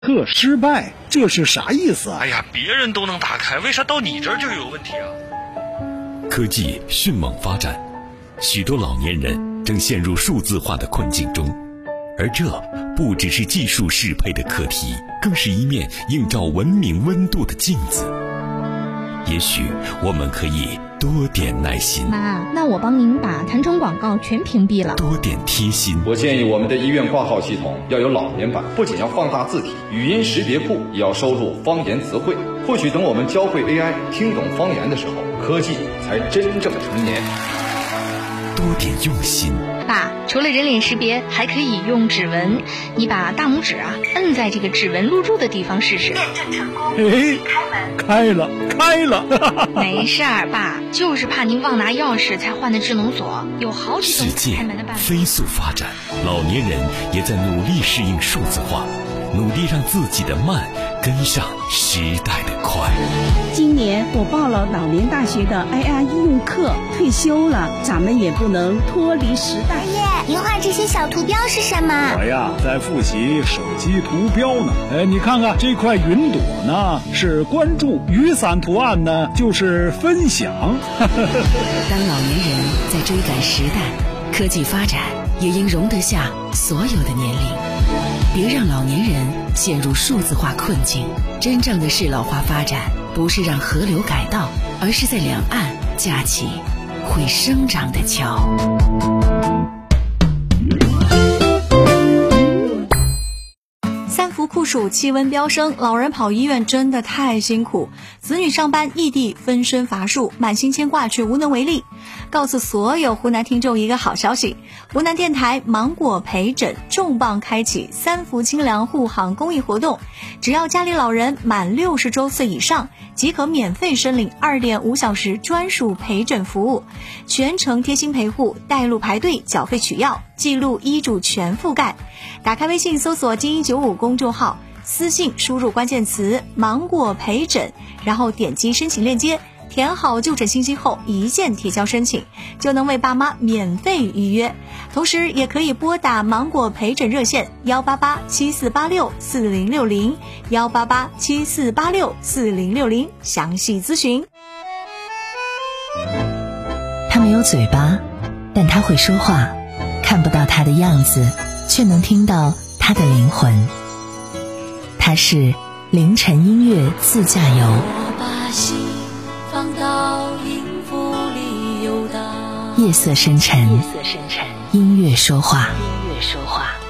课失败，这是啥意思啊？ 哎呀，别人都能打开，为啥到你这儿就有问题啊？ 科技迅猛发展，许多老年人正陷入数字化的困境中，而这不只是技术适配的课题，更是一面映照文明温度的镜子。也许我们可以多点耐心。 妈，那我帮您把弹窗广告全屏蔽了。 多点贴心。 我建议我们的医院挂号系统要有老年版，不仅要放大字体，语音识别库也要收录方言词汇。或许等我们教会 AI 听懂方言的时候，科技才真正成年。 多点用心。 爸，除了人脸识别，还可以用指纹。你把大拇指摁在这个指纹录入的地方试试。 验证成功。 开了。 没事儿，爸，就是怕您忘拿钥匙才换的智能锁，有好几种开门的办法。 世界飞速发展，老年人也在努力适应数字化，努力让自己的慢跟上时代的快。 今年我报了老年大学的 AI 应用课，退休了，咱们也不能脱离时代。 爷爷，您画这些小图标是什么？ 我呀，在复习手机图标呢。你看看这块云朵呢，是关注；雨伞图案呢，就是分享。 当老年人在追赶时代，科技发展也应容得下所有的年龄。别让老年人陷入数字化困境。真正的适老化发展，不是让河流改道，而是在两岸架起会生长的桥。 三伏酷暑，气温飙升，老人跑医院真的太辛苦，子女上班异地，分身乏术，满心牵挂却无能为力。告诉所有湖南听众一个好消息，湖南电台芒果陪诊重磅开启三伏清凉护航公益活动，只要家里老人满60周岁以上，即可免费申领2.5小时专属陪诊服务，全程贴心陪护，带路排队，缴费取药，记录医嘱全覆盖。打开微信搜索精195公众号，私信输入关键词芒果陪诊，然后点击申请链接，填好就诊信息后一键提交申请，就能为爸妈免费预约。同时也可以拨打芒果陪诊热线18874864060 18874864060详细咨询。 他没有嘴巴，但他会说话，看不到他的样子，却能听到他的灵魂。他是凌晨音乐自驾游。 我把心放到音符里游荡， 夜色深沉，音乐说话。